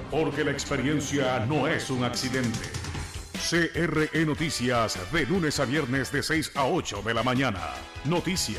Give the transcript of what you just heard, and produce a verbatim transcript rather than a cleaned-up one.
porque la experiencia no es un accidente. C R E Noticias, de lunes a viernes de seis a ocho de la mañana. Noticias.